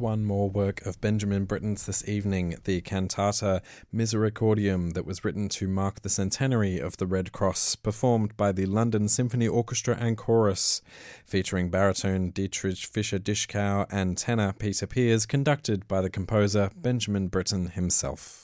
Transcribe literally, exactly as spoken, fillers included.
one more work of Benjamin Britten's this evening, the cantata Misericordium, that was written to mark the centenary of the Red Cross, performed by the London Symphony Orchestra and Chorus, featuring baritone Dietrich Fischer-Dieskau and tenor Peter Pears, conducted by the composer Benjamin Britten himself.